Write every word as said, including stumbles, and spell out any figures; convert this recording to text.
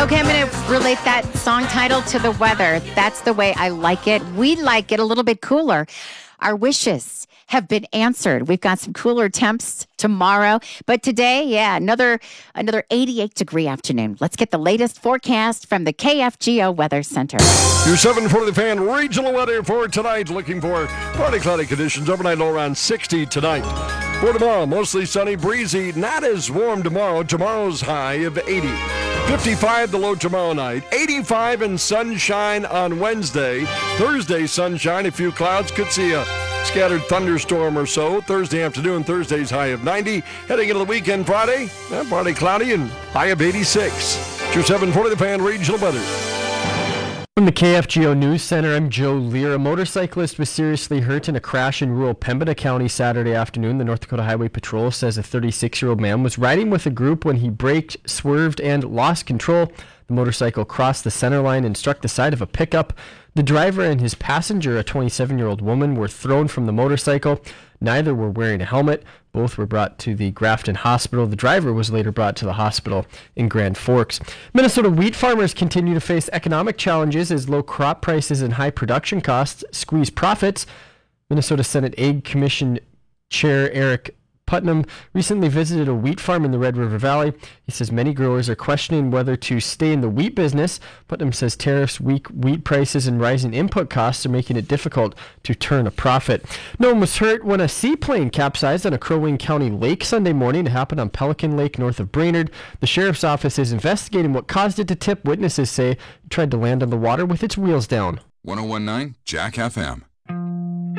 Okay, I'm going to relate that song title to the weather. That's the way I like it. We like it a little bit cooler. Our wishes have been answered. We've got some cooler temps tomorrow. But today, yeah, another another eighty-eight degree afternoon. Let's get the latest forecast from the K F G O Weather Center. Your seven forty The Fan regional weather for tonight. Looking for partly cloudy conditions. Overnight low around sixty tonight. For tomorrow, mostly sunny, breezy. Not as warm tomorrow. Tomorrow's high of eighty. fifty-five the low tomorrow night. eighty-five and sunshine on Wednesday. Thursday, sunshine. A few clouds. Could see a scattered thunderstorm or so. Thursday afternoon, Thursday's high of ninety. Heading into the weekend Friday, eh, partly cloudy and high of eighty-six. It's your seven forty The Fan regional weather. From the K F G O News Center, I'm Joe Lear. A motorcyclist was seriously hurt in a crash in rural Pembina County Saturday afternoon. The North Dakota Highway Patrol says a thirty-six-year-old man was riding with a group when he braked, swerved, and lost control. The motorcycle crossed the center line and struck the side of a pickup. The driver and his passenger, a twenty-seven-year-old woman, were thrown from the motorcycle. Neither were wearing a helmet. Both were brought to the Grafton Hospital. The driver was later brought to the hospital in Grand Forks. Minnesota wheat farmers continue to face economic challenges as low crop prices and high production costs squeeze profits. Minnesota Senate Ag Commission Chair Eric Putnam recently visited a wheat farm in the Red River Valley. He says many growers are questioning whether to stay in the wheat business. Putnam says tariffs, weak wheat prices, and rising input costs are making it difficult to turn a profit. No one was hurt when a seaplane capsized on a Crow Wing County lake Sunday morning. It happened on Pelican Lake north of Brainerd. The sheriff's office is investigating what caused it to tip. Witnesses say it tried to land on the water with its wheels down. one oh one point nine Jack F M.